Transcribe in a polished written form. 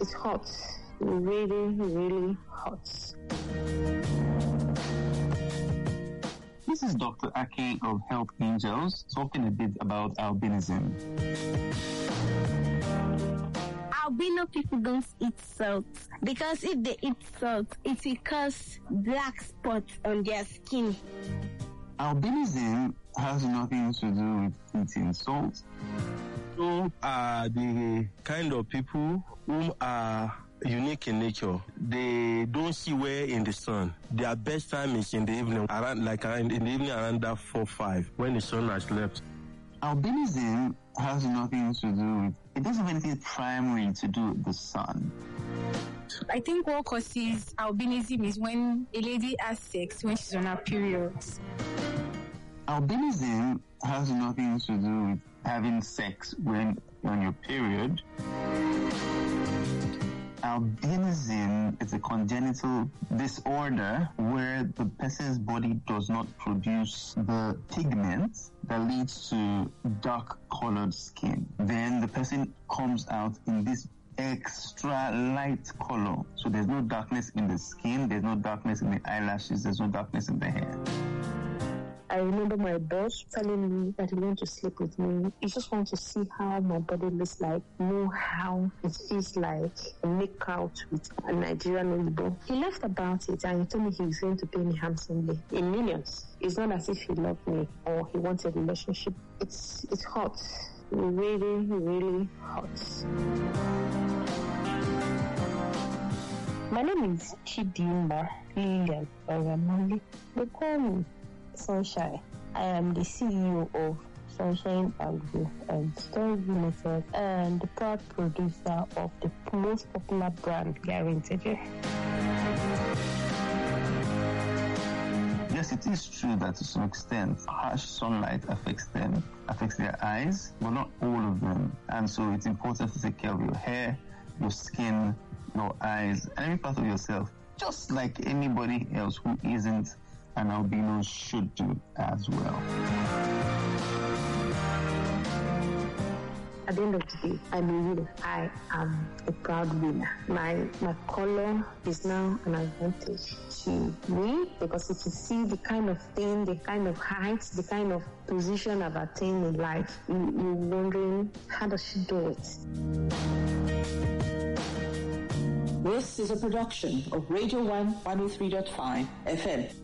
It's hot. Really, really hot. This is Dr. Ake of Health Angels talking a bit about albinism. Albino people don't eat salt because if they eat salt, it will cause black spots on their skin. Albinism has nothing to do with eating salt. So are the kind of people who are unique in nature. They don't see well in the sun. Their best time is in the evening, around that 4-5 when the sun has left. Albinism has nothing to do with, it doesn't have anything primary to do with the sun. I think what causes albinism is when a lady has sex when she's on her periods. Albinism has nothing to do with having sex when you're on your period. Albinism is a congenital disorder where the person's body does not produce the pigment that leads to dark-colored skin. Then the person comes out in this extra light color. So there's no darkness in the skin, there's no darkness in the eyelashes, there's no darkness in the hair. I remember my boss telling me that he wanted to sleep with me. He just wanted to see how my body looks like, know how it feels like, and make out with a Nigerian Igbo. He laughed about it and he told me he was going to pay me handsomely in millions. It's not as if he loved me or he wanted a relationship. It's hot. Really, really hot. My name is Chidimma Lilian Oramoli. They call me Sunshine. I am the CEO of Sunshine Agro and Storage Limited and the proud producer of the most popular brand Guaranteed. Yes, it is true that to some extent harsh sunlight affects their eyes, but not all of them. And so it's important to take care of your hair, your skin, your eyes, and every part of yourself, just like anybody else who isn't an albino should do as well. At the end of the day, I'm a winner. I am a proud winner. My color is now an advantage to me because if you see the kind of thing, the kind of height, the kind of position I've attained in life, you're wondering, how does she do it? This is a production of Radio 1 103.5 FM.